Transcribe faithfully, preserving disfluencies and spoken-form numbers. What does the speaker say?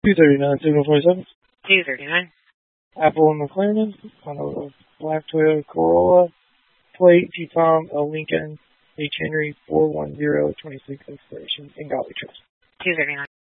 two thirty-nine, signal twenty-seven. two thirty-nine. Apple and McLaren on a black Toyota Corolla. Plate, T-Tom, a Lincoln, H. Henry, four one zero, twenty-six expiration, in Golly Trust. two thirty-nine.